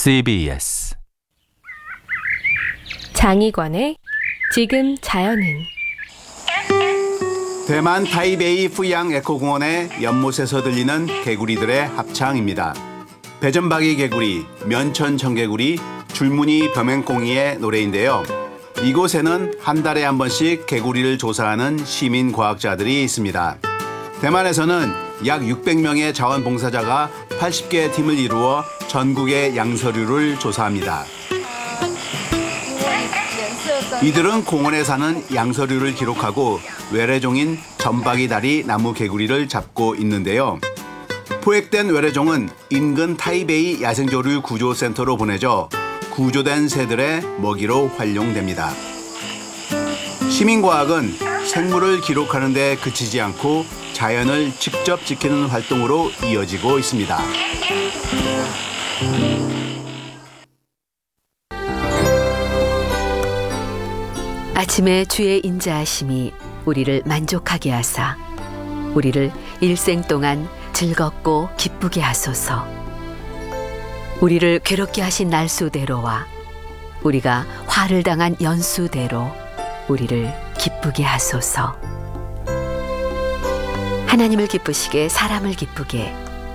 CBS 장희관의 지금 자연은. 대만 타이베이 푸양 에코공원의 연못에서 들리는 개구리들의 합창입니다. 배전박이 개구리, 면천 청개구리, 줄무늬 벼맹꽁이의 노래인데요. 이곳에는 한 달에 한 번씩 개구리를 조사하는 시민 과학자들이 있습니다. 대만에서는 약 600명의 자원봉사자가 80개의 팀을 이루어 전국의 양서류를 조사합니다. 이들은 공원에 사는 양서류를 기록하고 외래종인 점박이다리 나무 개구리를 잡고 있는데요. 포획된 외래종은 인근 타이베이 야생조류 구조센터로 보내져 구조된 새들의 먹이로 활용됩니다. 시민과학은 생물을 기록하는 데 그치지 않고 자연을 직접 지키는 활동으로 이어지고 있습니다. 아침에 주의 인자하심이 우리를 만족하게 하사 우리를 일생 동안 즐겁고 기쁘게 하소서. 우리를 괴롭게 하신 날수대로와 우리가 화를 당한 연수대로 우리를 기쁘게 하소서. 하나님을 기쁘시게 사람을 기쁘게